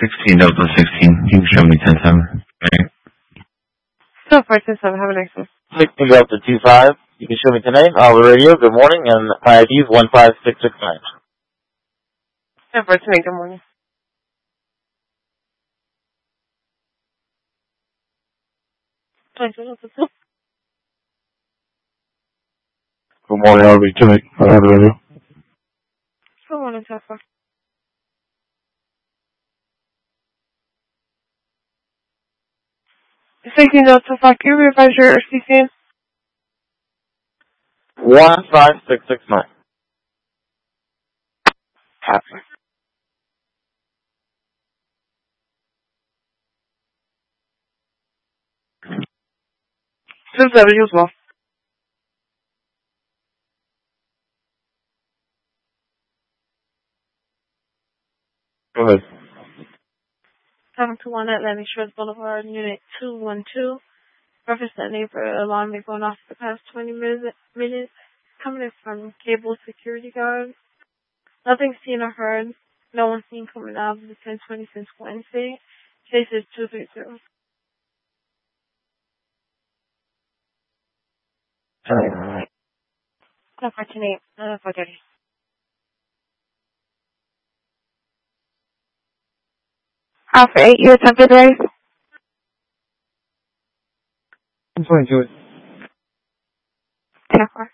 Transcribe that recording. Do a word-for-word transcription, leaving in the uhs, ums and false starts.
sixteen Delta sixteen. You can show me ten seven. Right. So far, ten seven. Have a nice one. sixteen Delta two five. You can show me ten eight. Oliver Radio. Good morning, and my I D is one five six six nine. So far, ten eight. Good morning. Good morning, L B ten eight. Oliver Radio. Good morning, so far. sixteen Delta five. Can you revise your C C N? one five six six nine. Copy. Since seven, you as well. Go ahead. seven two one Atlantic Shores Boulevard, Unit two one two. Reference that neighbor alarm is going off for the past twenty minutes, minutes. Coming in from cable security guard. Nothing seen or heard. No one seen coming out of the ten twenty since Wednesday. Case is two three zero. Alright. No, for tonight. No, for thirty. Alpha eight, you attempted raise? I'm twenty-two. ten four.